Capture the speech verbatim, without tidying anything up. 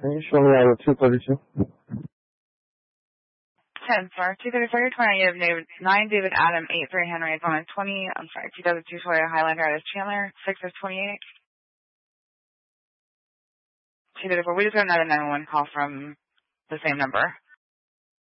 Can you show me out of two thirty-two? ten, sir. two thirty-four, you're twenty, you have David, nine, David Adam, eight, three, Henry, it's on a twenty, I'm sorry, two thousand two Toyota Highlander out of Chandler, six is twenty-eight. two thirty-four, we just got another nine one one call from the same number.